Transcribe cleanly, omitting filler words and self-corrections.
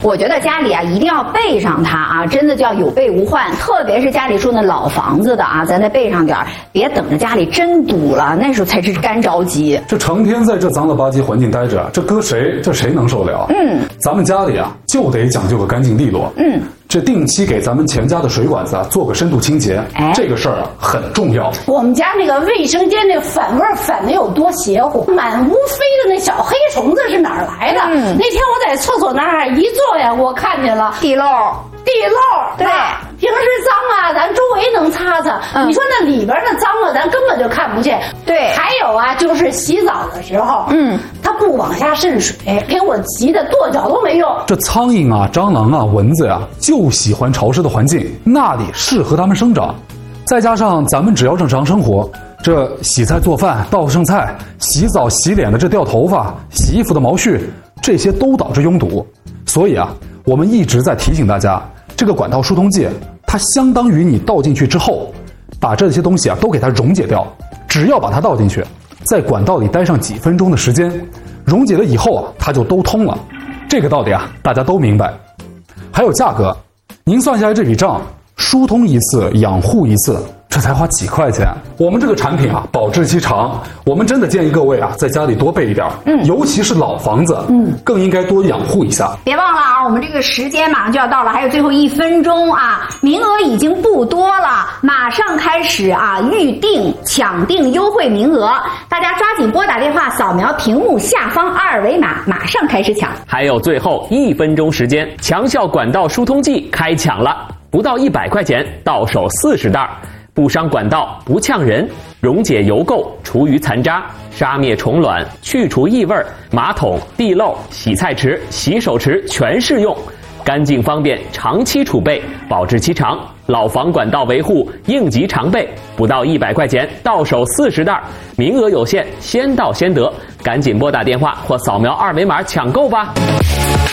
我觉得家里啊一定要备上它啊，真的叫有备无患。特别是家里住那老房子的啊，咱再备上点儿，别等着家里真堵了，那时候才是干着急。 这成天在这脏了吧唧环境待着，这搁谁能受了？咱们家里啊就得讲究个干净利落。这定期给咱们全家的水管子啊做个深度清洁，这个事儿啊很重要。 我们家那个卫生间那反味反的有多邪乎，满屋飞的那小黑虫子是哪儿来的？那天我在厕所那儿一坐呀，我看见了地漏。对， 平时脏啊，咱周围能擦擦。你说那里边的脏啊，咱根本就看不见。 对， 还有啊，就是洗澡的时候，它不往下渗水，给我急得跺脚都没用。 这苍蝇啊、蟑螂啊、蚊子呀，就喜欢潮湿的环境，那里适合它们生长。再加上咱们只要正常生活，这洗菜做饭、倒剩菜、洗澡洗脸的这掉头发、洗衣服的毛絮，这些都导致拥堵。所以啊，我们一直在提醒大家，这个管道疏通剂，它相当于你倒进去之后，把这些东西啊都给它溶解掉。只要把它倒进去，在管道里待上几分钟的时间，溶解了以后啊，它就都通了。这个道理啊，大家都明白。还有价格，您算下来这笔账，疏通一次，养护一次，这才花几块钱。我们这个产品啊，保质期长，我们真的建议各位啊，在家里多备一点。尤其是老房子，更应该多养护一下。 别忘了啊，我们这个时间马上就要到了，还有最后1分钟啊，名额已经不多了，马上开始啊预定抢订优惠名额，大家抓紧拨打电话，扫描屏幕下方2维码，马上开始抢。 还有最后1分钟时间，强效管道疏通剂开抢了，不到100块钱，到手40袋。不伤管道，不呛人，溶解油垢，除余残渣，杀灭虫卵，去除异味，马桶、地漏、洗菜池、洗手池全适用，干净方便，长期储备，保质期长。老房管道维护应急常备，不到100块钱，到手40袋，名额有限，先到先得，赶紧拨打电话或扫描2维码抢购吧。